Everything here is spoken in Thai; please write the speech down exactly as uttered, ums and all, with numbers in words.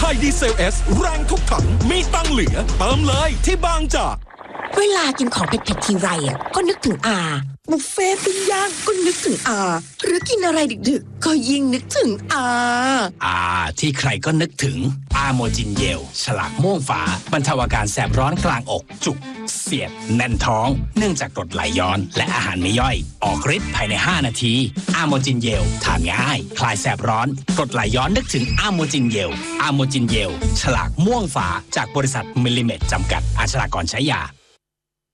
ม่ดีเซลเอสแรงทุกถังมีตังเหลือเติมเลยที่บางจากเวลากินของเผ็ดๆทีไรอ่ะก็นึกถึงอาบุฟเฟ่ปิ้งย่างก็นึกถึงอาหรือกินอะไรดึกๆก็ยิ่งนึกถึงอาอาที่ใครก็นึกถึงอาโมจินเยลฉลากม่วงฝาบรรเทาอาการแสบร้อนกลางอกจุกเสียดแน่นท้องเนื่องจากกรดไหลย้อนและอาหารไม่ย่อยออกฤทธิ์ภายในห้านาทีอาโมจินเยลทานง่ายคลายแสบร้อนกรดไหลย้อนนึกถึงอาโมจินเยลอาโมจินเยลฉลากม่วงฝาจากบริษัทมิลลิเมตรจำกัดอาชญากรใช้ยา